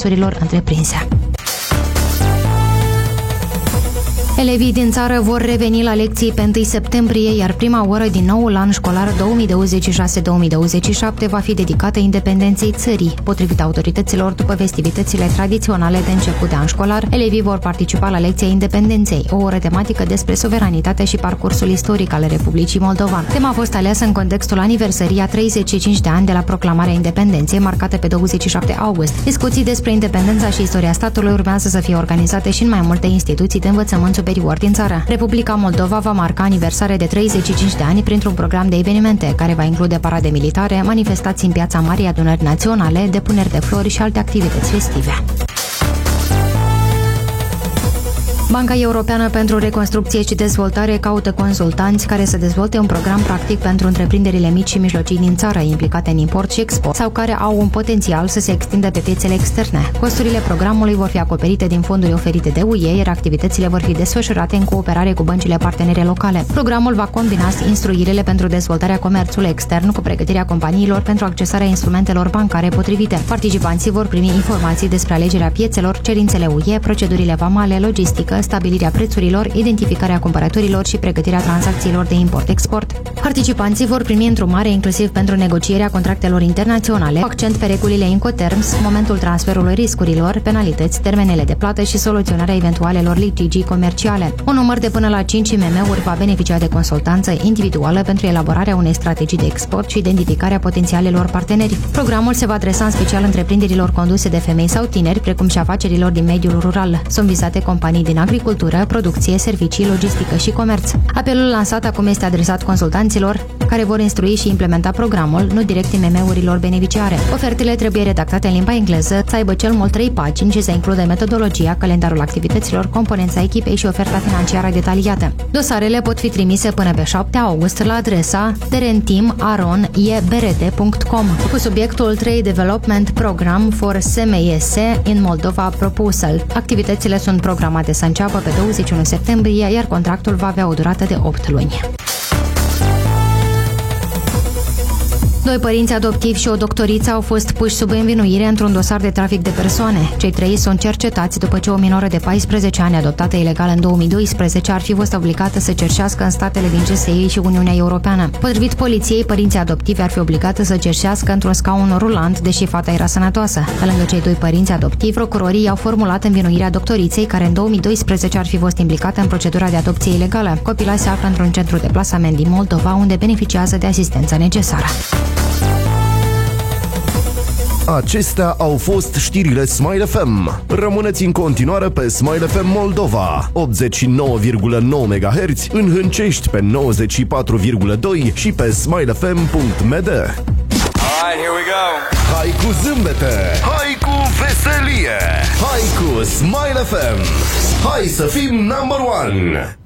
măsurilor întreprinse. Elevii din țară vor reveni la lecții pe 1 septembrie, iar prima oră din noul an școlar 2026-2027 va fi dedicată independenței țării. Potrivit autorităților, după festivitățile tradiționale de început de an școlar, elevii vor participa la lecția independenței, o oră tematică despre suveranitate și parcursul istoric al Republicii Moldova. Tema a fost aleasă în contextul aniversării a 35 de ani de la proclamarea independenței, marcată pe 27 august. Discuții despre independența și istoria statului urmează să fie organizate și în mai multe instituții de învățământ superior din țară. Republica Moldova va marca aniversarea de 35 de ani printr-un program de evenimente care va include parade militare, manifestații în Piața Marii Adunări Naționale, depuneri de flori și alte activități festive. Banca Europeană pentru Reconstrucție și Dezvoltare caută consultanți care să dezvolte un program practic pentru întreprinderile mici și mijlocii din țară implicate în import și export sau care au un potențial să se extindă pe piețele externe. Costurile programului vor fi acoperite din fonduri oferite de UE, iar activitățile vor fi desfășurate în cooperare cu băncile partenere locale. Programul va combina instruirile pentru dezvoltarea comerțului extern cu pregătirea companiilor pentru accesarea instrumentelor bancare potrivite. Participanții vor primi informații despre alegerea piețelor, cerințele UE, procedurile vamale, logistică, stabilirea prețurilor, identificarea cumpărătorilor și pregătirea tranzacțiilor de import-export. Participanții vor primi îndrumare inclusiv pentru negocierea contractelor internaționale, cu accent pe regulile Incoterms, momentul transferului riscurilor, penalități, termenele de plată și soluționarea eventualelor litigii comerciale. Un număr de până la 5 IMM-uri va beneficia de consultanță individuală pentru elaborarea unei strategii de export și identificarea potențialelor parteneri. Programul se va adresa în special întreprinderilor conduse de femei sau tineri, precum și afacerilor din mediul rural. Sunt vizate companii din agricultură, producție, servicii, logistică și comerț. Apelul lansat acum este adresat consultanților care vor instrui și implementa programul, nu direct IMM-urilor beneficiare. Ofertele trebuie redactate în limba engleză, să aibă cel mult 3 pagini și să includă metodologia, calendarul activităților, componența echipei și oferta financiară detaliată. Dosarele pot fi trimise până pe 7 august la adresa terentim@ebrd.com cu subiectul Trade Development Program for SMES in Moldova Proposal. Activitățile sunt programate să înceapă pe 21 septembrie, iar contractul va avea o durată de 8 luni. 2 părinți adoptivi și o doctoriță au fost puși sub învinuire într-un dosar de trafic de persoane. Cei 3 sunt cercetați după ce o minoră de 14 ani adoptată ilegal în 2012 ar fi fost obligată să cerșească în statele din GSE și Uniunea Europeană. Potrivit poliției, părinții adoptivi ar fi obligată să cerșească într-un scaun rulant, deși fata era sănătoasă. Pe lângă cei 2 părinți adoptivi, procurorii au formulat învinuirea doctoriței, care în 2012 ar fi fost implicată în procedura de adopție ilegală. Copila se află într-un centru de plasament din Moldova, unde beneficiază de asistența necesară. Acestea au fost știrile Smile FM. Rămâneți în continuare pe Smile FM Moldova, 89,9 MHz, în Hâncești pe 94,2 și pe smilefm.md. Alright, here we go. Hai cu zâmbete, hai cu veselie, hai cu Smile FM. Hai să fim number one.